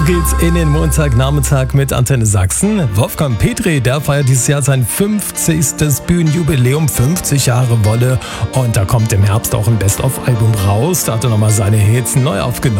geht's in den Montagnachmittag mit Antenne Sachsen. Wolfgang Petri, der feiert dieses Jahr sein 50. Bühnenjubiläum, 50 Jahre Wolle. Und da kommt im Herbst auch ein Best-of-Album raus. Da hat er nochmal seine Hits neu aufgenommen.